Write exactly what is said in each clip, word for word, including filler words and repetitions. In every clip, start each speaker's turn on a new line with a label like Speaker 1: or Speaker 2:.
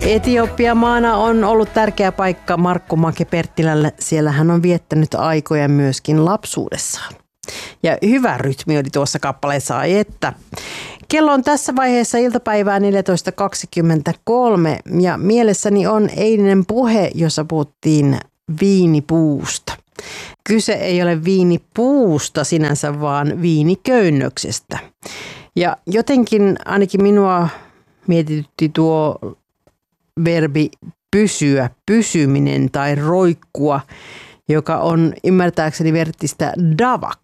Speaker 1: Etiopia maana on ollut tärkeä paikka Markku Make Perttilälle. Siellä hän on viettänyt aikoja myöskin lapsuudessaan. Ja hyvä rytmi oli tuossa kappaleessa, ai että. Kello on tässä vaiheessa iltapäivää neljätoista kaksikymmentäkolme ja mielessäni on eilinen puhe, jossa puhuttiin viinipuusta. Kyse ei ole viinipuusta sinänsä, vaan viiniköynnöksestä. Ja jotenkin ainakin minua mietitytti tuo verbi pysyä, pysyminen tai roikkua, joka on ymmärtääkseni vertistä davak,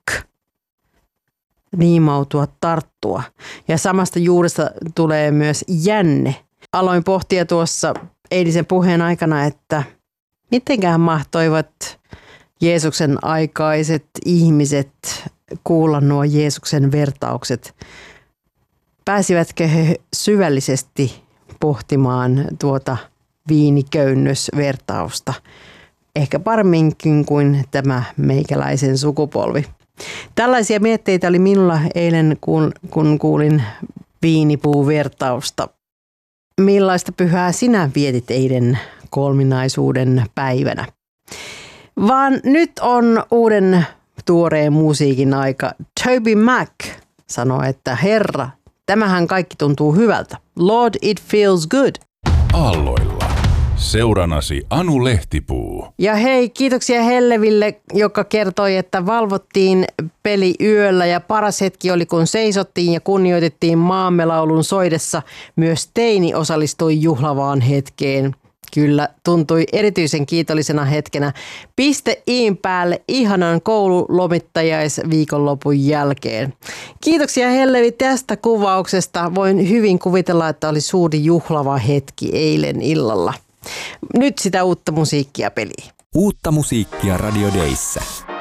Speaker 1: niimautua, tarttua. Ja samasta juuresta tulee myös jänne. Aloin pohtia tuossa eilisen puheen aikana, että mitenkään mahtoivat Jeesuksen aikaiset ihmiset kuulla nuo Jeesuksen vertaukset. Pääsivätkö he syvällisesti pohtimaan tuota viiniköynnösvertausta? Ehkä paremminkin kuin tämä meikäläisen sukupolvi. Tällaisia mietteitä oli minulla eilen, kun, kun kuulin viinipuuvertausta. Millaista pyhää sinä vietit eilen kolminaisuuden päivänä? Vaan nyt on uuden tuoreen musiikin aika. Toby Mac sanoo, että Herra, tämähän kaikki tuntuu hyvältä. Lord, it feels good.
Speaker 2: Aalloilla. Seuranasi Anu Lehtipuu.
Speaker 1: Ja hei, kiitoksia Helleville, joka kertoi, että valvottiin peli yöllä ja paras hetki oli, kun seisottiin ja kunnioitettiin maamme laulun soidessa. Myös teini osallistui juhlavaan hetkeen. Kyllä, tuntui erityisen kiitollisena hetkenä. Piste iin päälle ihanan koululomittajaisviikonlopun jälkeen. Kiitoksia Hellevi tästä kuvauksesta. Voin hyvin kuvitella, että oli suuri juhlava hetki eilen illalla. Nyt sitä uutta musiikkia peliin.
Speaker 3: Uutta musiikkia Radio Dayssä.